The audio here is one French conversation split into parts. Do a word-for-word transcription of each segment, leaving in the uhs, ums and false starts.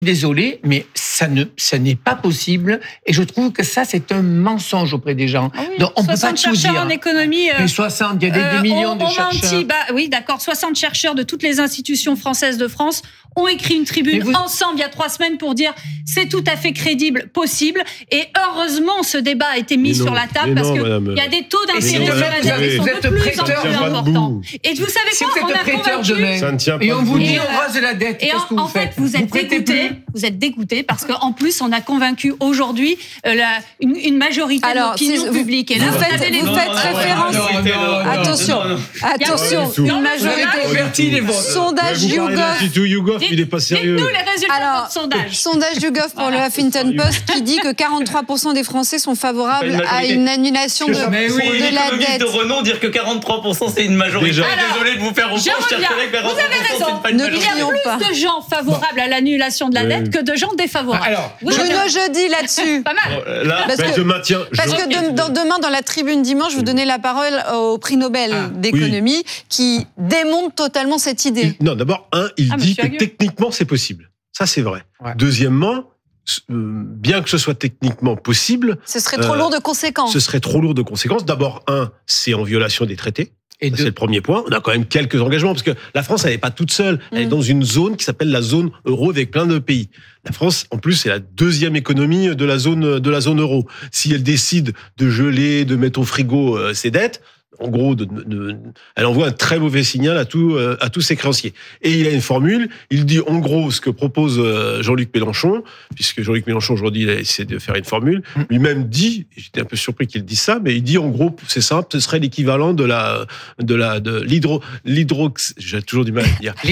Désolé, mais ça ne, ça n'est pas possible. Et je trouve que ça, c'est un mensonge auprès des gens. Ah oui, donc, on peut pas tout chercheurs dire. en économie. Euh, mais soixante, il y a des, euh, des millions on, de on chercheurs. Menti, bah, oui, d'accord. soixante chercheurs de toutes les institutions françaises de France ont écrit une tribune vous... ensemble il y a trois semaines pour dire c'est tout à fait crédible, possible. Et heureusement, ce débat a été mis non, sur la table parce qu'il y a des taux d'intérêt sur la dette qui sont de plus en plus importants. Et vous savez si quoi, vous on a convaincu... demain, ça ne tient pas et on vous dit et on rase la dette. Et en, que vous en fait, faites vous êtes vous dégoûtés. Vous êtes dégoûtés parce qu'en plus, on a convaincu aujourd'hui euh, la, une, une majorité Alors, de l'opinion vous, publique. Et là, vous, vous faites, les... vous non, faites non, référence. non, non, non, attention, non, non. attention, une majorité. Sondage YouGov. YouGov, il est pas sérieux. Dites-nous les résultats Alors, de votre sondage. Sondage YouGov pour voilà. le Huffington Post qui dit que quarante-trois pour cent des Français sont favorables une à une annulation de, mais oui, de la dette. De renom, dire que quarante-trois pour cent c'est une majorité. Déjà. Alors, désolé de vous faire reproche, chers collègues, mais vous avez raison. Une il y a plus pas. de gens favorables bon. à l'annulation de la dette que de gens défavorables. Alors, Bruno Jeudi là-dessus. Pas mal. Bon, là, parce que, je maintiens. Parce que de, dans, demain, dans la tribune dimanche, vous donnez la parole au prix Nobel ah, d'économie oui. qui démonte totalement cette idée. Il, non, d'abord, un, il ah, dit que Aguillon. techniquement, c'est possible. Ça, c'est vrai. Ouais. Deuxièmement, bien que ce soit techniquement possible... Ce serait trop euh, lourd de conséquences. Ce serait trop lourd de conséquences. D'abord, un, c'est en violation des traités. Et deux, c'est le premier point. On a quand même quelques engagements, parce que la France, elle n'est pas toute seule. Elle mmh. est dans une zone qui s'appelle la zone euro avec plein de pays. La France, en plus, c'est la deuxième économie de la zone, de la zone euro. Si elle décide de geler, de mettre au frigo euh, ses dettes, en gros, de, de, de, elle envoie un très mauvais signal à, tout, euh, à tous ses créanciers. Et il a une formule, il dit en gros ce que propose euh, Jean-Luc Mélenchon, puisque Jean-Luc Mélenchon aujourd'hui il a essayé de faire une formule, mmh. lui-même dit, j'étais un peu surpris qu'il dise ça, mais il dit en gros, c'est simple, ce serait l'équivalent de la, de la, de l'hydro, l'hydrox, j'ai toujours du mal à dire,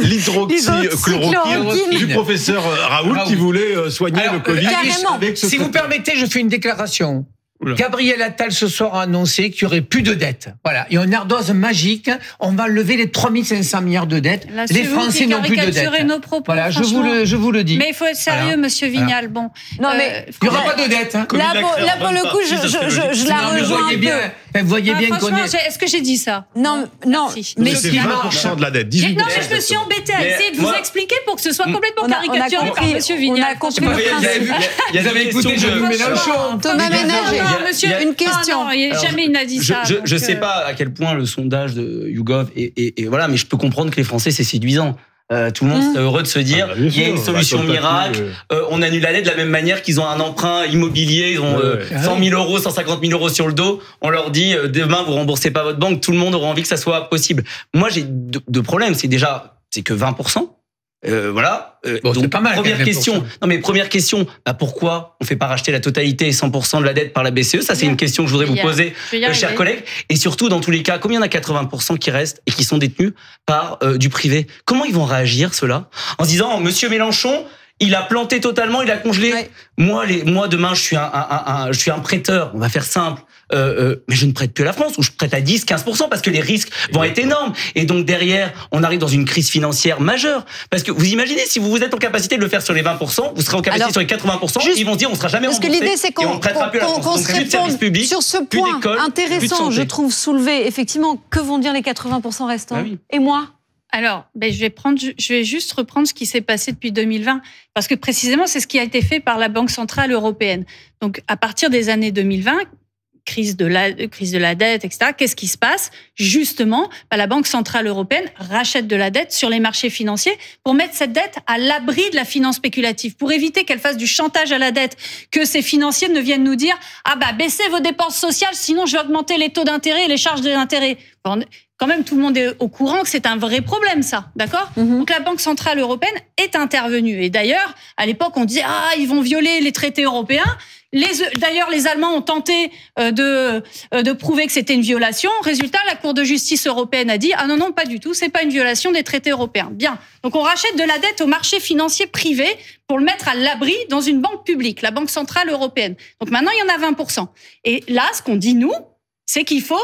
l'hydroxychloroquine du professeur Raoult, Raoult qui voulait euh, soigner Alors, le Covid. Euh, avec ce si vous permettez, je fais une déclaration. Oula. Gabriel Attal ce soir a annoncé qu'il n'y aurait plus de dettes. Voilà. Il y a une ardoise magique. On va lever les trois mille cinq cents milliards de dettes. Là, les Français n'ont plus de dettes. Nos propos, voilà, je vous le, je vous le dis. Mais il faut être sérieux, voilà. Monsieur Vignal. Bon. Non, mais. Euh, il n'y aura pas de dettes. Hein. Là, pour, là, pour le coup, je, je, je, je la non, rejoins. Vous voyez bien, peu. vous voyez bien qu'on est. Est-ce que j'ai dit ça? Non, non. Mais c'est vingt pour cent de la dette. Non, mais je me suis embêtée à essayer de vous expliquer pour que ce soit complètement caricaturé par Monsieur Vignal. On a compris le principe. Vous avez écouté Jean-Luc Mélenchon. Thomas Ménager. Monsieur, une question. Non, jamais il n'a dit ça. Je ne sais pas à quel point le sondage de YouGov et, et, et voilà, mais je peux comprendre que les Français c'est séduisant. Euh, tout le monde mmh. serait heureux de se dire, ah bah il y a une solution bah, miracle, euh, on annule la dette de la même manière qu'ils ont un emprunt immobilier, ils ont euh, ouais. cent mille euros, cent cinquante mille euros sur le dos, on leur dit, euh, demain vous remboursez pas votre banque, tout le monde aura envie que ça soit possible. Moi j'ai deux, deux problèmes, c'est déjà, c'est que vingt pour cent. Euh, voilà. Euh, bon, donc, c'est pas mal. Première question. Non, mais première question. Bah, pourquoi on fait pas racheter la totalité et cent pour cent de la dette par la B C E? Ça, c'est une question que je voudrais vous poser, euh, chers collègues. Et surtout, dans tous les cas, combien il y en a quatre-vingts pour cent qui restent et qui sont détenus par euh, du privé? Comment ils vont réagir, ceux-là? En se disant, Monsieur Mélenchon, il a planté totalement, il a congelé. Ouais. Moi, les, moi, demain, je suis un, un, un, un, je suis un prêteur. On va faire simple. Euh, euh, mais je ne prête plus à la France, ou je prête à dix, quinze pour cent parce que les risques vont être énormes. Et donc derrière, on arrive dans une crise financière majeure. Parce que vous imaginez, si vous vous êtes en capacité de le faire sur les vingt pour cent, vous serez en capacité Alors, sur les quatre-vingts pour cent, juste, ils vont se dire on sera jamais remboursé. Parce que l'idée, c'est qu'on, qu'on, qu'on se réponde publics, sur ce point intéressant, je trouve, soulevé, effectivement, que vont dire les quatre-vingts pour cent restants? Ah oui. Et moi? Alors, ben, je vais prendre, je vais juste reprendre ce qui s'est passé depuis deux mille vingt, parce que précisément, c'est ce qui a été fait par la Banque centrale européenne. Donc, à partir des années deux mille vingt, crise de la crise de la dette, et cetera. Qu'est-ce qui se passe? Justement, bah, la Banque centrale européenne rachète de la dette sur les marchés financiers pour mettre cette dette à l'abri de la finance spéculative, pour éviter qu'elle fasse du chantage à la dette, que ces financiers ne viennent nous dire ah bah baissez vos dépenses sociales, sinon je vais augmenter les taux d'intérêt et les charges d'intérêt. Bon, quand même, tout le monde est au courant que c'est un vrai problème, ça, d'accord ? Mm-hmm. Donc la Banque centrale européenne est intervenue. Et d'ailleurs, à l'époque, on disait ah ils vont violer les traités européens. Les, d'ailleurs, les Allemands ont tenté euh, de, euh, de prouver que c'était une violation. Résultat, la Cour de justice européenne a dit « Ah non, non, pas du tout, c'est pas une violation des traités européens. » Bien. Donc, on rachète de la dette au marché financier privé pour le mettre à l'abri dans une banque publique, la Banque centrale européenne. Donc, maintenant, il y en a vingt pour cent. Et là, ce qu'on dit, nous, c'est qu'il faut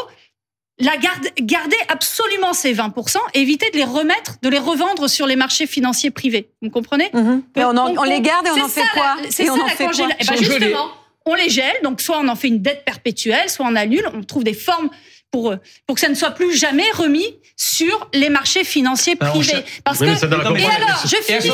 la garde, garder absolument ces vingt pour cent et éviter de les remettre, de les revendre sur les marchés financiers privés. Vous comprenez ? Mm-hmm. Mais on, en, on, on les garde et on en fait quoi ? C'est ça la congélation. Eh ben justement, on les gèle, donc soit on en fait une dette perpétuelle, soit on annule, on trouve des formes pour, pour que ça ne soit plus jamais remis sur les marchés financiers privés. Alors, Parce oui, que, et alors, je finis.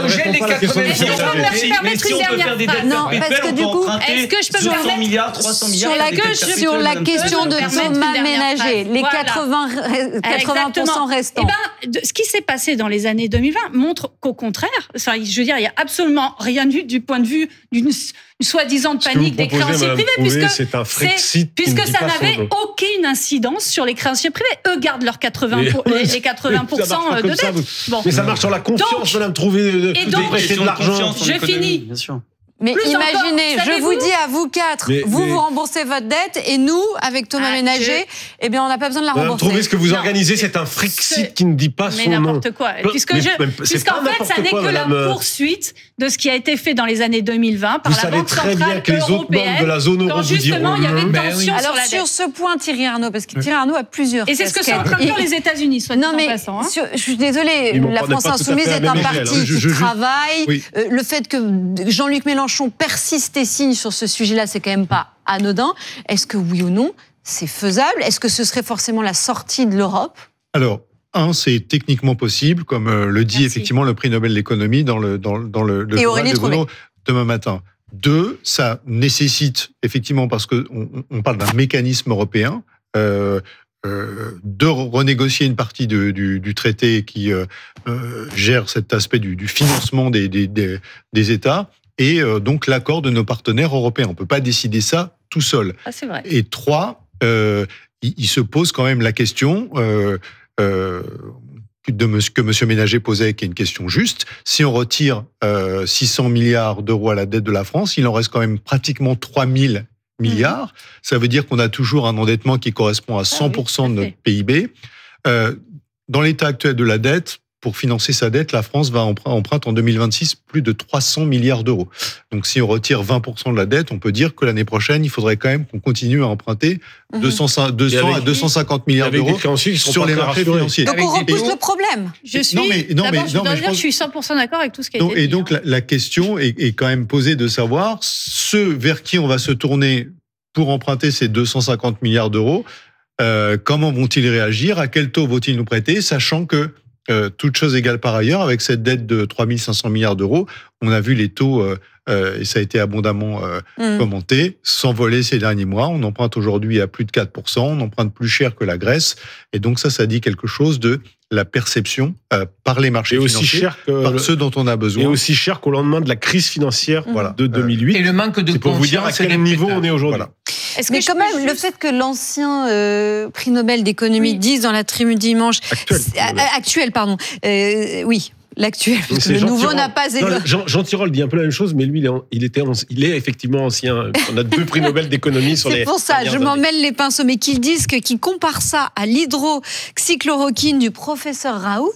Mais si on peut faire des dettes non, parce que du coup, est-ce que je peux deux cents milliards, trois cents milliards, sur la question de Thomas Ménager, les quatre-vingts pour cent restants. Eh ben, ce qui s'est passé dans les années deux mille vingt montre qu'au contraire, enfin, je veux dire, il y a absolument rien du, du point de vue d'une soi-disant de panique des créanciers privés, puisque, c'est un Frexit puisque ça n'avait aucune incidence sur les créanciers privés. Eux gardent leurs quatre-vingts pour, les, les quatre-vingts pour cent de dette. Bon. Mais ça marche sur la confiance, Madame, trouver de, et donc, prêter de l'argent. Je finis. Bien sûr. Mais Plus imaginez, encore, je vous dis à vous quatre, mais, vous mais... vous remboursez votre dette et nous, avec Thomas ah, Ménager, je... eh bien on n'a pas besoin de la rembourser. Vous trouvez ce que vous non, organisez, c'est un Frexit qui ne dit pas mais son nom. Mais n'importe quoi. Puisque je, puisqu'en fait, ça n'est que la poursuite de ce qui a été fait dans les années deux mille vingt par vous la Banque centrale européenne. Vous savez très bien que les autres membres de la zone euro vous diront justement il y avait une tension Alors sur la sur ce point, Thierry Arnaud, parce que Thierry Arnaud a plusieurs. Et c'est ce que sont en train de faire les États-Unis, soit dit en passant. Je suis désolée, la France insoumise est un parti qui travaille. Le fait que Jean-Luc Mélenchon persiste et signe sur ce sujet-là, c'est quand même pas anodin. Est-ce que oui ou non, c'est faisable ? Est-ce que ce serait forcément la sortie de l'Europe ? Alors, un, c'est techniquement possible, comme euh, le dit Merci. effectivement le prix Nobel d'économie dans le dans, dans le, le journal de Bruno demain matin. Deux, ça nécessite effectivement, parce que on, on parle d'un mécanisme européen. Euh, Euh, de renégocier une partie de, du, du traité qui euh, euh, gère cet aspect du, du financement des, des, des, des États et euh, donc l'accord de nos partenaires européens. On ne peut pas décider ça tout seul. Ah, c'est vrai. Et trois, euh, il, il se pose quand même la question euh, euh, de monsieur, que M. Ménager posait, qui est une question juste. Si on retire euh, six cents milliards d'euros à la dette de la France, il en reste quand même pratiquement trois mille milliards. Mmh. Ça veut dire qu'on a toujours un endettement qui correspond à cent pour cent ah oui, de notre P I B. Euh, dans l'état actuel de la dette, pour financer sa dette, la France va emprunter en deux mille vingt-six plus de trois cents milliards d'euros. Donc si on retire vingt pour cent de la dette, on peut dire que l'année prochaine, il faudrait quand même qu'on continue à emprunter mmh. deux cents, deux cents à deux cent cinquante milliards d'euros sur les marchés financiers. Donc on repousse le problème. Je suis, non mais, non mais, je, non, mais je, pense... je suis cent pour cent d'accord avec tout ce qui a donc, été dit. Et donc la, la question est, est quand même posée de savoir ceux vers qui on va se tourner pour emprunter ces deux cent cinquante milliards d'euros, euh, comment vont-ils réagir ? À quel taux vont-ils nous prêter ? Sachant que, euh, toute chose égale par ailleurs, avec cette dette de trois mille cinq cents milliards d'euros, on a vu les taux, euh, euh, et ça a été abondamment euh, mmh. commenté, s'envoler ces derniers mois. On emprunte aujourd'hui à plus de quatre pour cent, on emprunte plus cher que la Grèce. Et donc ça, ça dit quelque chose de la perception euh, par les marchés et financiers, aussi cher que par le, ceux dont on a besoin. Et aussi cher qu'au lendemain de la crise financière mmh. de deux mille huit. Et le manque de c'est pour vous dire à quel niveau on est aujourd'hui. Voilà. Est-ce Mais que quand même, juste... le fait que l'ancien euh, prix Nobel d'économie oui. dise dans la tribune dimanche... Actuel. Euh, actuel, pardon. Euh, oui. L'actuel, parce que le nouveau n'a pas évolué. Jean, Jean Tirole dit un peu la même chose, mais lui, il est, il était, il est effectivement ancien. On a deux prix Nobel d'économie sur les. C'est pour ça, je m'en mêle les pinceaux, mais qu'ils disent que, qu'ils comparent ça à l'hydroxychloroquine du professeur Raoult,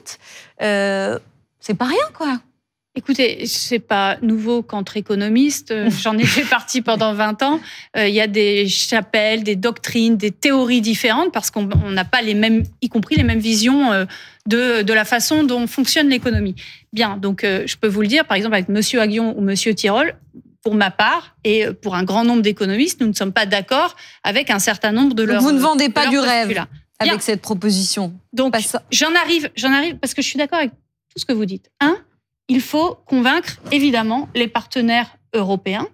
euh, c'est pas rien, quoi. Écoutez, c'est pas nouveau qu'entre économistes, j'en ai fait partie pendant vingt ans, il y a des chapelles, des doctrines, des théories différentes parce qu'on n'a pas les mêmes, y compris les mêmes visions de, de la façon dont fonctionne l'économie. Bien, donc je peux vous le dire, par exemple avec Monsieur Aguillon ou Monsieur Tirole, pour ma part, et pour un grand nombre d'économistes, nous ne sommes pas d'accord avec un certain nombre de leurs... Vous ne vendez pas du rêve avec Bien. cette proposition. Donc, j'en arrive, j'en arrive, parce que je suis d'accord avec tout ce que vous dites. Un, il faut convaincre, évidemment, les partenaires européens.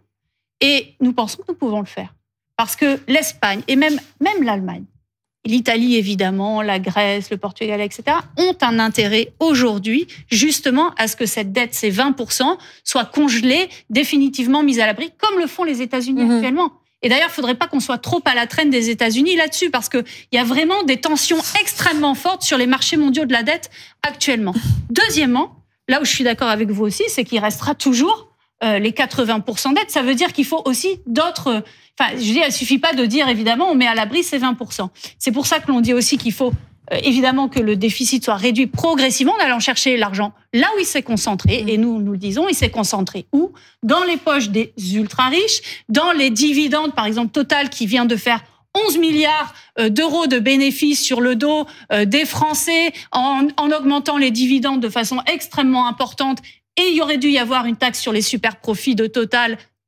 Et nous pensons que nous pouvons le faire. Parce que l'Espagne, et même, même l'Allemagne, l'Italie, évidemment, la Grèce, le Portugal, et cetera, ont un intérêt aujourd'hui, justement, à ce que cette dette, ces vingt pour cent, soit congelée, définitivement mise à l'abri, comme le font les États-Unis mmh. actuellement. Et d'ailleurs, il ne faudrait pas qu'on soit trop à la traîne des États-Unis là-dessus, parce qu'il y a vraiment des tensions extrêmement fortes sur les marchés mondiaux de la dette actuellement. Deuxièmement, là où je suis d'accord avec vous aussi, c'est qu'il restera toujours euh, les quatre-vingts pour cent dettes. Ça veut dire qu'il faut aussi d'autres... Enfin, je dis, il ne suffit pas de dire, évidemment, on met à l'abri ces vingt pour cent. C'est pour ça que l'on dit aussi qu'il faut, euh, évidemment, que le déficit soit réduit progressivement en allant chercher l'argent là où il s'est concentré. Mmh. Et nous, nous le disons, il s'est concentré où ? Dans les poches des ultra-riches, dans les dividendes, par exemple, Total, qui vient de faire onze milliards d'euros de bénéfices sur le dos des Français en, en augmentant les dividendes de façon extrêmement importante. Et il y aurait dû y avoir une taxe sur les super profits de Total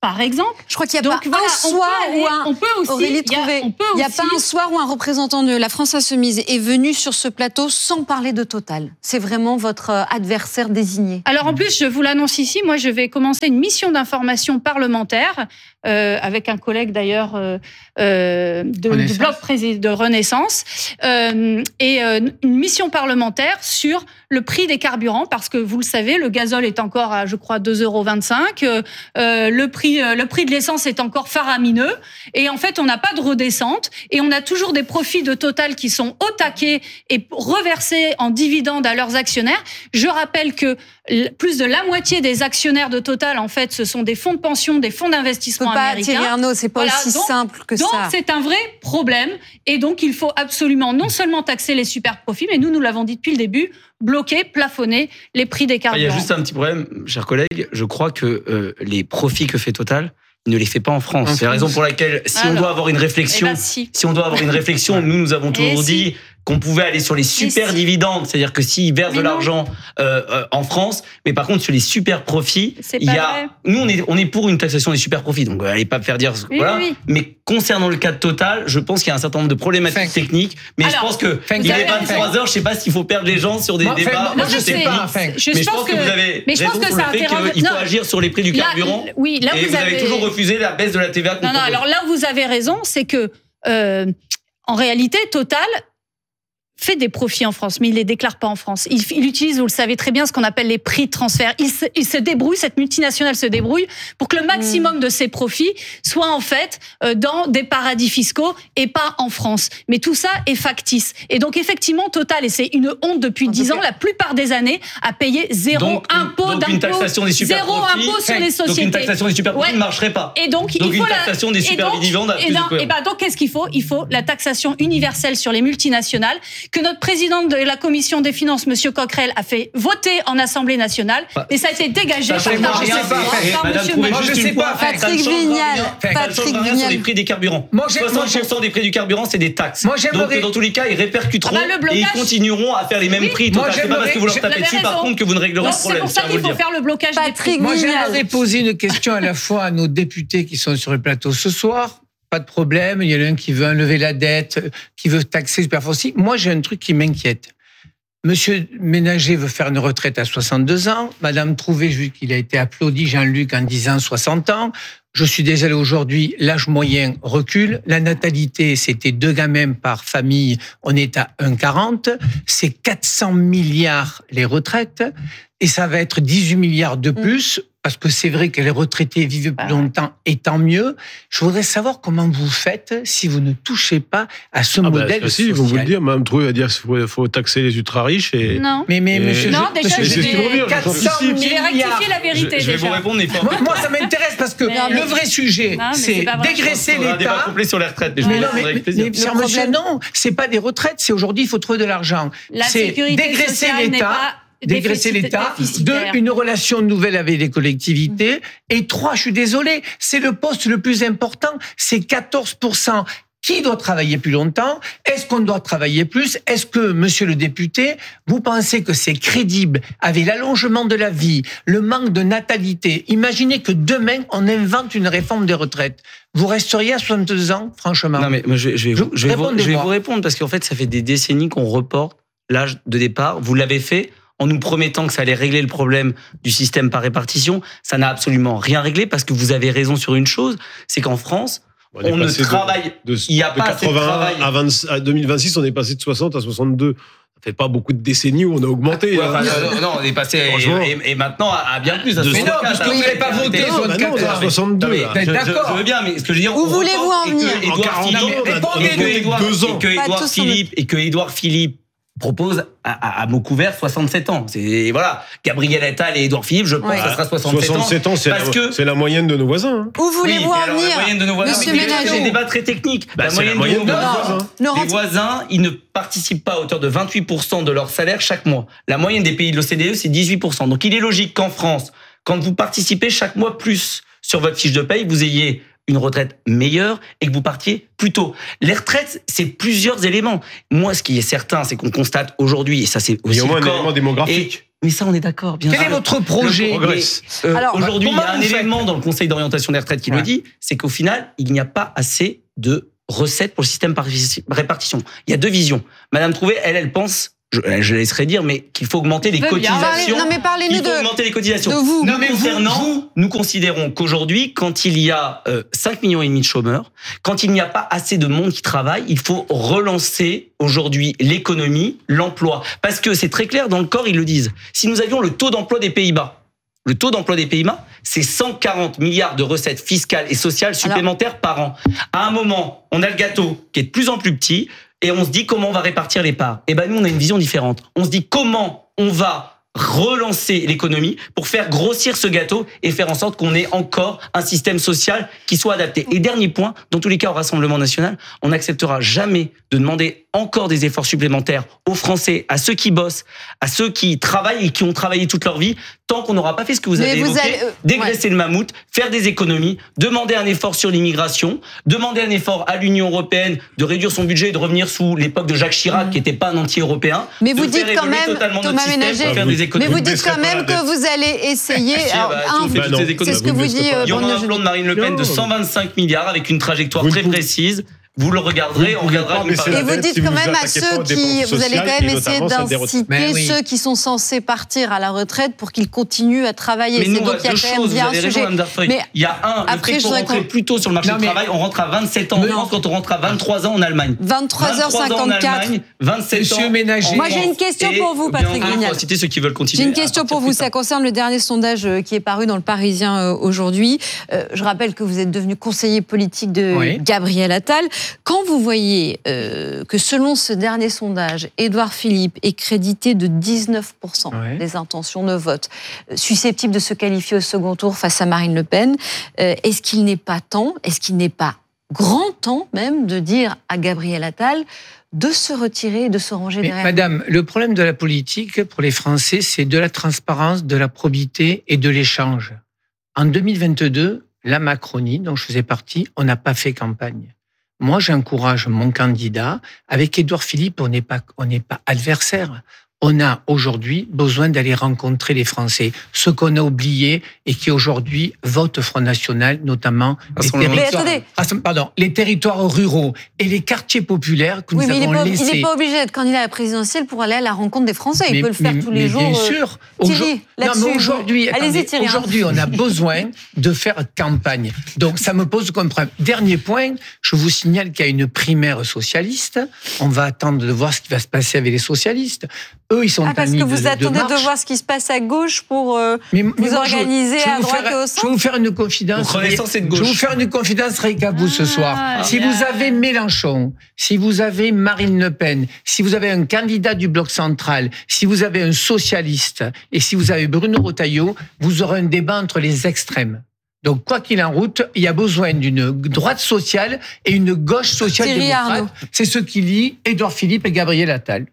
Par exemple. Je crois qu'il n'y a Donc, pas voilà, un soir où un, on peut aussi, Aurélie Trouvé, il n'y a, a pas un soir où un représentant de la France Insoumise est venu sur ce plateau sans parler de Total. C'est vraiment votre adversaire désigné. Alors en plus, je vous l'annonce ici, moi je vais commencer une mission d'information parlementaire euh, avec un collègue d'ailleurs euh, euh, de, du bloc de Renaissance euh, et euh, une mission parlementaire sur le prix des carburants parce que vous le savez, le gazole est encore à je crois deux euros vingt-cinq, euh, le prix le prix de l'essence est encore faramineux et en fait on n'a pas de redescente et on a toujours des profits de Total qui sont au taquet et reversés en dividendes à leurs actionnaires. Je rappelle que plus de la moitié des actionnaires de Total en fait ce sont des fonds de pension, des fonds d'investissement pas, américains. Thierry Arnaud, c'est pas voilà, aussi donc, simple que donc ça. Donc c'est un vrai problème et donc il faut absolument non seulement taxer les super profits mais nous nous l'avons dit depuis le début, bloquer, plafonner les prix des carburants. Il y a juste un petit problème, chers collègues. Je crois que euh, les profits que fait Total, il ne les fait pas en France. En C'est France. la raison pour laquelle, si Alors, on doit avoir une réflexion, eh ben si. si on doit avoir une réflexion, nous nous avons toujours dit si. qu'on pouvait aller sur les super si. dividendes, c'est-à-dire que s'ils versent mais de l'argent euh, euh, en France, mais par contre sur les super profits, il y a, vrai. nous on est on est pour une taxation des super profits, donc allez pas me faire dire oui, voilà. Oui. Mais concernant le cas de Total, je pense qu'il y a un certain nombre de problématiques Fink. techniques, mais Alors, je pense que Fink. il est vingt-trois heures, je sais pas s'il faut perdre les gens sur des moi, débats, moi, je sais pas. Je mais je pense que, que vous avez mais je raison pense que sur le fait qu'il faut agir sur les prix du carburant. Là, oui, là et vous, vous avez toujours refusé la baisse de la T V A. Non, non. Alors là où vous avez raison, c'est que euh, en réalité, Total fait des profits en France, mais il les déclare pas en France. Il, il utilise, vous le savez très bien, ce qu'on appelle les prix de transfert. Il se, il se débrouille, cette multinationale se débrouille pour que le maximum mmh. de ses profits soit en fait euh, dans des paradis fiscaux et pas en France. Mais tout ça est factice. Et donc effectivement, Total, et c'est une honte depuis dix ans, la plupart des années, a payé zéro donc, impôt donc d'impôt, une taxation des super zéro profits, impôt sur les sociétés. Donc une taxation des super profits ouais. ne marcherait pas. Et donc, donc il faut une taxation la... des super dividendes a plus et de Et ben donc qu'est-ce qu'il faut ? Il faut la taxation universelle sur les multinationales que notre président de la commission des finances, Monsieur Coquerel, a fait voter en Assemblée nationale, bah, et ça a été dégagé par Monsieur Moi, je sais pas. Patrick Vignal. Patrick Vignal. Sur les prix des carburants. soixante pour cent des prix du carburant, c'est des taxes. Donc, dans tous les cas, ils répercuteront ah bah, et ils continueront à faire les mêmes prix. Total, c'est pas parce que vous leur tapez dessus, par contre, que vous ne réglerez le problème. C'est pour ça qu'il faut faire le blocage des prix. Moi, j'aimerais poser une question à la fois à nos députés qui sont sur le plateau ce soir. Pas de problème, il y en a un qui veut enlever la dette, qui veut taxer super fossile. Moi, j'ai un truc qui m'inquiète. Monsieur Ménager veut faire une retraite à soixante-deux ans. Madame Trouvé, vu qu'il a été applaudi, Jean-Luc, en disant soixante ans. Je suis désolé, aujourd'hui, l'âge moyen recule. La natalité, c'était deux gamins par famille. On est à un virgule quarante. C'est quatre cents milliards les retraites. Et ça va être dix-huit milliards de plus. Parce que c'est vrai que les retraités vivent plus longtemps et tant mieux. Je voudrais savoir comment vous faites si vous ne touchez pas à ce ah modèle bah, social. Si, vous vous le dire, Mme Trouvé va dire qu'il faut, faut taxer les ultra-riches et... Non. Mais, mais, et monsieur... Non, je, déjà, je, je vais... quatre cents milliards. rectifier la vérité, je, je vais déjà. vous répondre, mais moi, moi, ça m'intéresse parce que mais, le vrai sujet, non, c'est dégraisser l'État... On a un débat complet sur les retraites, mais je mais vous non, mais, avec plaisir. Mais, cher monsieur, non, c'est pas des retraites, c'est aujourd'hui, il faut trouver de l'argent. C'est dégraisser l'État... dégraisser l'État, deux, une relation nouvelle avec les collectivités, et trois, je suis désolé, c'est le poste le plus important, c'est quatorze pour cent. Qui doit travailler plus longtemps ? Est-ce qu'on doit travailler plus ? Est-ce que, monsieur le député, vous pensez que c'est crédible avec l'allongement de la vie, le manque de natalité ? Imaginez que demain, on invente une réforme des retraites. Vous resteriez à soixante-deux ans, franchement ? Non, mais je, je, vais, vous, je, vais, vous, je vais vous répondre, parce qu'en fait, ça fait des décennies qu'on reporte l'âge de départ. Vous l'avez fait en nous promettant que ça allait régler le problème du système par répartition. Ça n'a absolument rien réglé, parce que vous avez raison sur une chose, c'est qu'en France, on, on ne travaille, de, de, il n'y a de pas assez de travail. À, vingt, à deux mille vingt-six, on est passé de soixante à soixante-deux. Ça fait pas beaucoup de décennies où on a augmenté. Ouais, enfin, non, non, on est passé et, et maintenant à bien plus. À mais non, parce que vous n'avez pas voté soixante-quatre. soixante-deux. Non, mais, d'accord. Je, je veux bien, mais ce que je veux dire. Où voulez-vous en venir ? En quarante ans, et que Édouard Philippe propose à, à, à mots couverts soixante-sept ans. C'est voilà, Gabriel Attal et Édouard Philippe, je pense, ouais. que ça sera soixante-sept, soixante-sept ans. C'est parce la, que c'est la moyenne de nos voisins. Hein. Où voulez-vous oui, en venir ? La moyenne de nos voisins. Monsieur Ménager. C'est un débat très technique. Bah, la, moyenne la moyenne de nos, de nos voisins. Non. Les voisins, ils ne participent pas à hauteur de vingt-huit pour cent de leur salaire chaque mois. La moyenne des pays de l'O C D E, c'est dix-huit pour cent. Donc il est logique qu'en France, quand vous participez chaque mois plus sur votre fiche de paye, vous ayez une retraite meilleure et que vous partiez plus tôt. Les retraites, c'est plusieurs éléments. Moi, ce qui est certain, c'est qu'on constate aujourd'hui, et ça c'est aussi il y a au moins le un corps, élément démographique. Et, mais ça, on est d'accord, bien Quel sûr. est votre projet? euh, Alors, Aujourd'hui, il y a un faites élément dans le Conseil d'orientation des retraites qui ouais. le dit, c'est qu'au final, il n'y a pas assez de recettes pour le système par répartition. Il y a deux visions. Madame Trouvé, elle, elle pense... Je, je laisserai dire, mais qu'il faut augmenter les cotisations. Non, mais parlez-nous il faut de, augmenter les cotisations. De vous. Nous, concernant, vous, nous considérons qu'aujourd'hui, quand il y a euh, cinq millions et demi de chômeurs, quand il n'y a pas assez de monde qui travaille, il faut relancer aujourd'hui l'économie, l'emploi. Parce que c'est très clair, dans le corps, ils le disent. Si nous avions le taux d'emploi des Pays-Bas, le taux d'emploi des Pays-Bas, c'est cent quarante milliards de recettes fiscales et sociales supplémentaires Alors, par an. À un moment, on a le gâteau qui est de plus en plus petit, et on se dit comment on va répartir les parts. Et ben nous, on a une vision différente. On se dit comment on va relancer l'économie pour faire grossir ce gâteau et faire en sorte qu'on ait encore un système social qui soit adapté. Et dernier point, dans tous les cas au Rassemblement national, on n'acceptera jamais de demander encore des efforts supplémentaires aux Français, à ceux qui bossent, à ceux qui travaillent et qui ont travaillé toute leur vie, tant qu'on n'aura pas fait ce que vous Mais avez vous évoqué, allez, euh, dégraisser ouais. le mammouth, faire des économies, demander un effort sur l'immigration, demander un effort à l'Union européenne de réduire son budget et de revenir sous l'époque de Jacques Chirac, mmh. qui n'était pas un anti-européen. Mais vous dites quand même, Thomas Ménager, mais vous dites quand même que vous allez essayer. Alors, bah, un, bah non, c'est ce que vous dites. Il y aura un plan de Marine Le Pen de cent vingt-cinq milliards avec une trajectoire très précise. Vous le regarderez, on regardera. Et vous dites si quand vous même à ceux qui, vous allez quand même essayer d'inciter oui. ceux qui sont censés partir à la retraite pour qu'ils continuent à travailler. Mais c'est nous, donc il y a quand même bien un sujet. Mais il y a un, le fait pour rentrer plus tôt sur le marché du travail, on rentre à vingt-sept ans en France quand on rentre à vingt-trois ans en Allemagne. vingt-trois heures cinquante-quatre. vingt-sept ans. Ménager. Moi j'ai une question pour vous, Patrick Vignal. Citer ceux qui veulent continuer. J'ai une question pour vous. Ça concerne le dernier sondage qui est paru dans le Parisien aujourd'hui. Je rappelle que vous êtes devenu conseiller politique de Gabriel Attal. Quand vous voyez Euh, que selon ce dernier sondage, Édouard Philippe est crédité de dix-neuf pour cent ouais. des intentions de vote, susceptible de se qualifier au second tour face à Marine Le Pen. Euh, est-ce qu'il n'est pas temps, est-ce qu'il n'est pas grand temps même de dire à Gabriel Attal de se retirer, de se ranger Mais derrière? Madame, le problème de la politique pour les Français, c'est de la transparence, de la probité et de l'échange. En deux mille vingt-deux, la Macronie, dont je faisais partie, on n'a pas fait campagne. Moi, j'encourage mon candidat. Avec Édouard Philippe, on n'est pas, on n'est pas adversaire. On a aujourd'hui besoin d'aller rencontrer les Français, ceux qu'on a oubliés et qui aujourd'hui votent Front National, notamment les territoires, pardon, les territoires ruraux et les quartiers populaires que oui, nous mais avons il laissés. Il n'est pas obligé d'être candidat à la présidentielle pour aller à la rencontre des Français. Il mais, peut le faire mais, tous les mais jours. Bien sûr. Thierry, là-dessus. Non, mais aujourd'hui, allez-y, Thierry. Aujourd'hui, on a besoin de faire campagne. Donc, ça me pose comme problème. Dernier point, je vous signale qu'il y a une primaire socialiste. On va attendre de voir ce qui va se passer avec les socialistes. Eux, ils sont ah, parce que vous de, attendez de, de voir ce qui se passe à gauche pour euh, mais, vous mais organiser je, je à droite faire, et au centre. Je vais vous faire une confidence. Vous cette gauche. Je vais vous faire une confidence, Ricabou, ah, ce soir. Si yeah. vous avez Mélenchon, si vous avez Marine Le Pen, si vous avez un candidat du Bloc central, si vous avez un socialiste et si vous avez Bruno Retailleau, vous aurez un débat entre les extrêmes. Donc, quoi qu'il en route, il y a besoin d'une droite sociale et une gauche social-démocrate. C'est ce qui lie Édouard Philippe et Gabriel Attal.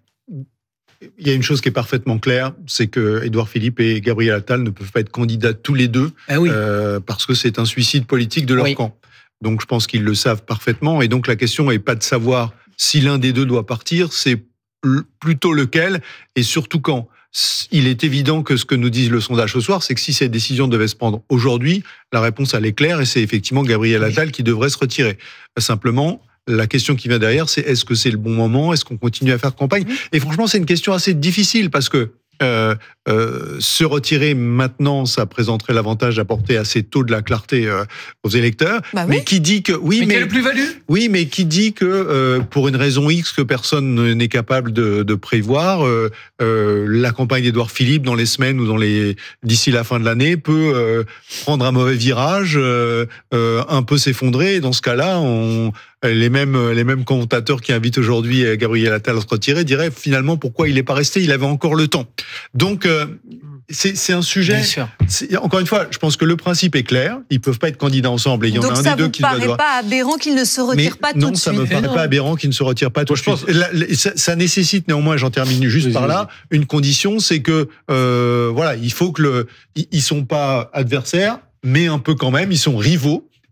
Il y a une chose qui est parfaitement claire, c'est que Édouard Philippe et Gabriel Attal ne peuvent pas être candidats tous les deux, ah oui. euh, parce que c'est un suicide politique de leur oui. camp. Donc je pense qu'ils le savent parfaitement, et donc la question n'est pas de savoir si l'un des deux doit partir, c'est plutôt lequel, et surtout quand. Il est évident que ce que nous dit le sondage ce soir, c'est que si cette décision devait se prendre aujourd'hui, la réponse elle est claire, et c'est effectivement Gabriel Attal oui. qui devrait se retirer. Simplement, la question qui vient derrière, c'est est-ce que c'est le bon moment? Est-ce qu'on continue à faire campagne? Et franchement, c'est une question assez difficile parce que euh, euh, se retirer maintenant, ça présenterait l'avantage d'apporter assez tôt de la clarté euh, aux électeurs. Bah oui. Mais qui dit que oui, mais, mais quelle plus-value? Oui, mais qui dit que euh, pour une raison X que personne n'est capable de, de prévoir, euh, euh, la campagne d'Édouard Philippe dans les semaines ou dans les d'ici la fin de l'année peut euh, prendre un mauvais virage, euh, euh, un peu s'effondrer. Et dans ce cas-là, on les mêmes les mêmes commentateurs qui invitent aujourd'hui Gabriel Attal à se retirer diraient finalement pourquoi il n'est pas resté, il avait encore le temps. Donc euh, c'est c'est un sujet. Encore une fois, je pense que le principe est clair. Ils peuvent pas être candidats ensemble. Et il y en Donc a un des deux qui doit. Donc ça vous paraît pas aberrant qu'il ne se retire Mais pas tout non, de ça suite? me paraît pas aberrant qu'il ne se retire pas tout de suite. La, la, ça, ça nécessite néanmoins, j'en termine juste oui, par là, oui. une condition, c'est que euh, voilà, il faut que le, ils sont pas adversaires, mais un peu quand même, ils sont rivaux.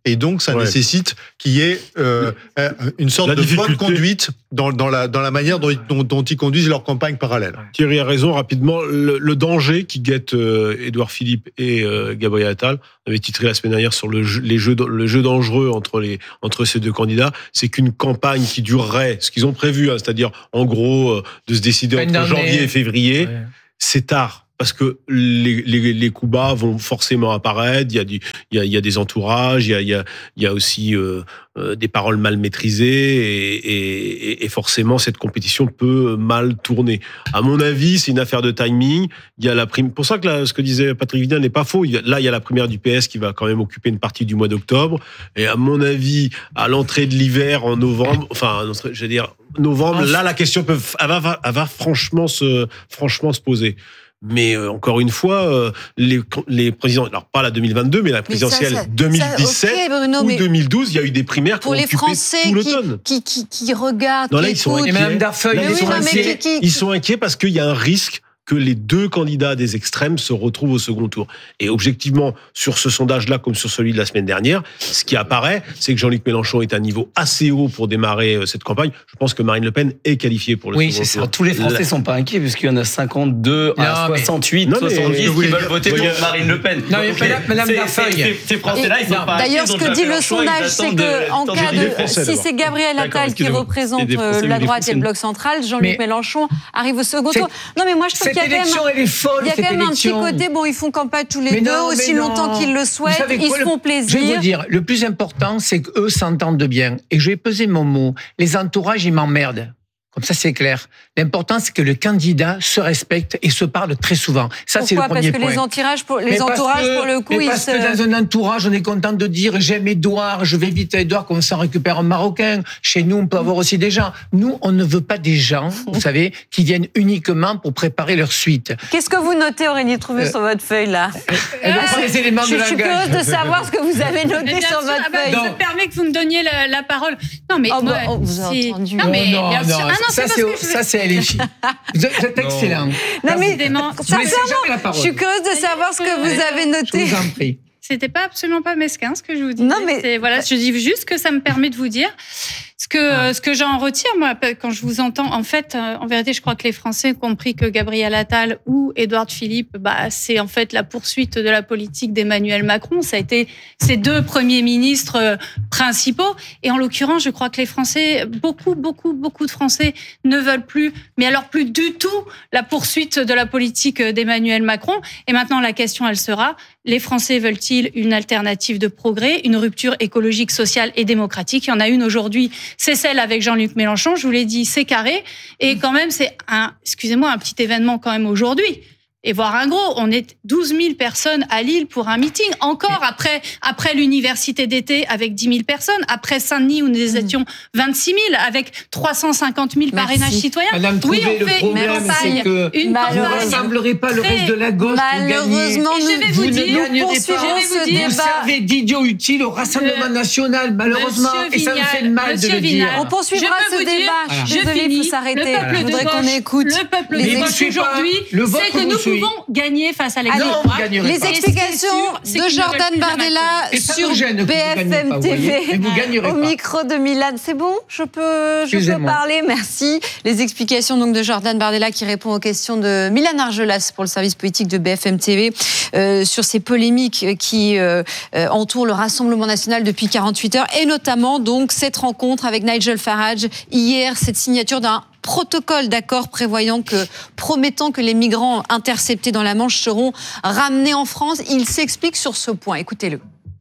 et donc ça ouais. nécessite qu'il y ait euh, une sorte la de bonne conduite dans, dans, la, dans la manière dont, dont, dont ils conduisent leur campagne parallèle. Thierry a raison, rapidement, le, le danger qui guette euh, Édouard Philippe et euh, Gabriel Attal, on avait titré la semaine dernière sur le jeu, les jeux, le jeu dangereux entre, les, entre ces deux candidats, c'est qu'une campagne qui durerait, ce qu'ils ont prévu, hein, c'est-à-dire en gros euh, de se décider entre janvier et février, ouais. c'est tard. Parce que les, les, les coups bas vont forcément apparaître. Il y a du, il y a, il y a des entourages, il y a, il y a, il y a aussi euh, euh, des paroles mal maîtrisées, et, et, et forcément cette compétition peut mal tourner. À mon avis, c'est une affaire de timing. Il y a la prime. Pour ça que là, ce que disait Patrick Vidal n'est pas faux. Il y a, là, il y a la primaire du P S qui va quand même occuper une partie du mois d'octobre. Et à mon avis, à l'entrée de l'hiver en novembre, enfin, je veux dire novembre, là, la question peut, elle va, elle va franchement se, franchement se poser. Mais euh, encore une fois, euh, les, les présidents, alors pas la deux mille vingt-deux, mais la présidentielle mais ça, ça, deux mille dix-sept ça, okay, Bruno, ou deux mille douze, il y a eu des primaires qui ont occupé tout l'automne. Qui, qui, qui, qui regardent, non, là, qui ils sont inquiets. Et Madame Darfeuille, ils, oui, sont non, inquiets. Qui, qui... ils sont inquiets parce qu'il y a un risque que les deux candidats des extrêmes se retrouvent au second tour. Et objectivement, sur ce sondage-là, comme sur celui de la semaine dernière, ce qui apparaît, c'est que Jean-Luc Mélenchon est à un niveau assez haut pour démarrer cette campagne. Je pense que Marine Le Pen est qualifiée pour le oui, second c'est tour. Ça. Tous les Français ne sont pas inquiets, puisqu'il y en a cinquante-deux non, à soixante-huit, non, soixante-dix qui veulent voter pour Marine Le Pen. Non, mais okay. Madame Darfeuille. Ces Français-là, ils sont pas inquiets. D'ailleurs, ce que dit le sondage, c'est que en cas de, si c'est Gabriel Attal qui représente la droite et le bloc central, Jean-Luc Mélenchon arrive au second tour. Non, mais moi, je trouve qu'il y a quand même folle, il y a quand même élection. un petit côté, bon, ils font campagne tous les mais deux, non, aussi longtemps qu'ils le souhaitent, ils se font plaisir. Je vais vous dire, le plus important, c'est qu'eux s'entendent bien. Et je vais peser mon mot. Les entourages, ils m'emmerdent. Comme ça, c'est clair. L'important, c'est que le candidat se respecte et se parle très souvent. Ça, Pourquoi ? c'est le premier point. Parce que point. les entourages, pour, les entourages, que, pour le coup, mais ils parce se... que dans un entourage, on est content de dire « j'aime Édouard, je vais vite à Édouard, comme ça on récupère un Marocain ». Chez nous, on peut avoir aussi des gens. Nous, on ne veut pas des gens, vous savez, qui viennent uniquement pour préparer leur suite. Qu'est-ce que vous notez, Aurélie Trouvé, euh, sur votre feuille, là Elle euh, prend les éléments je, de je suis curieuse de savoir ce que vous avez noté sur sûr, votre ah bah, feuille. Je me permets que vous me donniez la, la parole. Non, mais oh, moi, bah, oh, vous avez entendu. Non, mais non, bien non, sûr. Ah, non, ça, c'est parce que ça, c'est L F I. Vous êtes excellent. Non, mais sincèrement, je suis curieuse de savoir ce que vous avez noté. Je vous en prie. C'était pas absolument pas mesquin ce que je vous dis. Non, mais voilà, je dis juste que ça me permet de vous dire ce que ah. ce que j'en retire moi quand je vous entends. En fait, en vérité, je crois que les Français ont compris que Gabriel Attal ou Édouard Philippe, bah c'est en fait la poursuite de la politique d'Emmanuel Macron. Ça a été ses deux premiers ministres principaux. Et en l'occurrence, je crois que les Français, beaucoup, beaucoup, beaucoup de Français ne veulent plus, mais alors plus du tout la poursuite de la politique d'Emmanuel Macron. Et maintenant, la question, elle sera: les Français veulent-ils une alternative de progrès, une rupture écologique, sociale et démocratique? Il y en a une aujourd'hui, c'est celle avec Jean-Luc Mélenchon. Je vous l'ai dit, c'est carré. Et quand même, c'est un, excusez-moi, un petit événement quand même aujourd'hui. Et voir un gros, on est douze mille personnes à Lille pour un meeting. Encore après, après l'université d'été avec dix mille personnes. Après Saint-Denis où nous étions vingt-six mille avec trois cent cinquante mille parrainages citoyens. Madame oui, Trouvé, on fait le problème, une campagne. Que une vous ne rassemblerez pas le reste de la gauche malheureusement, pour gagner. Nous, vous dire, ne poursuivrons ce débat. Vous servez d'idiot utile au Rassemblement national, malheureusement. Et ça me fait mal Monsieur de le Vignal, dire. On poursuivra ce débat. Je suis désolée, il faut s'arrêter. Je voudrais qu'on écoute. Le peuple de gauche aujourd'hui, c'est que nous pouvons gagner face à l'extrême droite. Les explications de Jordan Bardella sur B F M T V au micro de Milan. C'est bon, je peux, je peux parler, merci. Les explications donc de Jordan Bardella qui répond aux questions de Milan Argelas pour le service politique de B F M T V euh, sur ces polémiques qui euh, entourent le Rassemblement national depuis quarante-huit heures et notamment donc cette rencontre avec Nigel Farage hier, cette signature d'un protocole d'accord prévoyant que, promettant que les migrants interceptés dans la Manche seront ramenés en France. Il s'explique sur ce point. Écoutez-le.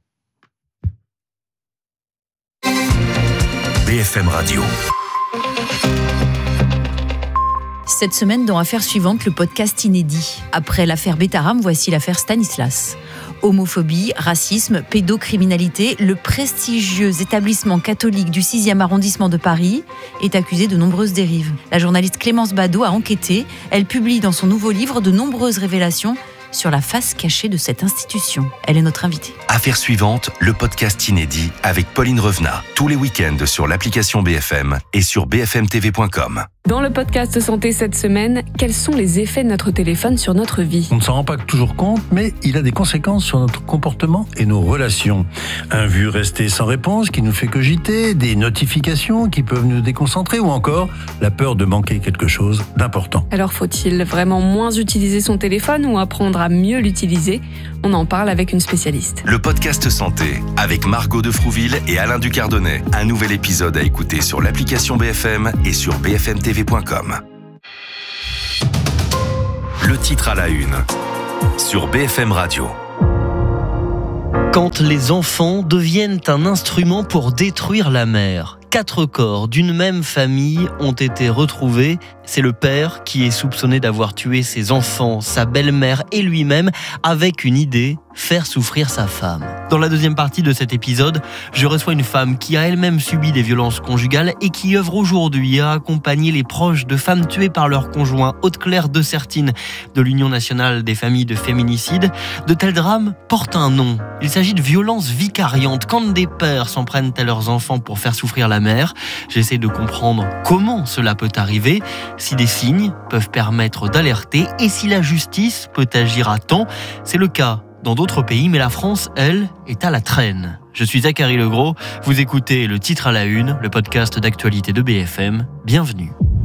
B F M Radio. Cette semaine, dans Affaires suivantes, le podcast inédit. Après l'affaire Betaram, voici l'affaire Stanislas. Homophobie, racisme, pédocriminalité, le prestigieux établissement catholique du sixième arrondissement de Paris est accusé de nombreuses dérives. La journaliste Clémence Badaud a enquêté. Elle publie dans son nouveau livre de nombreuses révélations sur la face cachée de cette institution. Elle est notre invitée. Affaires suivantes, le podcast inédit avec Pauline Revenat. Tous les week-ends sur l'application B F M et sur b f m t v point com. Dans le podcast Santé cette semaine, quels sont les effets de notre téléphone sur notre vie ? On ne s'en rend pas toujours compte, mais il a des conséquences sur notre comportement et nos relations. Un vu resté sans réponse qui nous fait cogiter, des notifications qui peuvent nous déconcentrer ou encore la peur de manquer quelque chose d'important. Alors faut-il vraiment moins utiliser son téléphone ou apprendre à mieux l'utiliser ? On en parle avec une spécialiste. Le podcast Santé avec Margot de Frouville et Alain Ducardonnet. Un nouvel épisode à écouter sur l'application B F M et sur b f m t v point com. Le titre à la une sur B F M Radio. Quand les enfants deviennent un instrument pour détruire la mère. Quatre corps d'une même famille ont été retrouvés. C'est le père qui est soupçonné d'avoir tué ses enfants, sa belle-mère et lui-même avec une idée, faire souffrir sa femme. Dans la deuxième partie de cet épisode, je reçois une femme qui a elle-même subi des violences conjugales et qui œuvre aujourd'hui à accompagner les proches de femmes tuées par leur conjoint. Aude-Claire de Sertine de l'Union nationale des familles de féminicides. De tels drames portent un nom. Il s'agit de violences vicariantes. Quand des pères s'en prennent à leurs enfants pour faire souffrir la mère, j'essaie de comprendre comment cela peut arriver, si des signes peuvent permettre d'alerter et si la justice peut agir à temps. C'est le cas dans d'autres pays, mais la France, elle, est à la traîne. Je suis Zachary Legros, vous écoutez Le Titre à la Une, le podcast d'actualité de B F M. Bienvenue.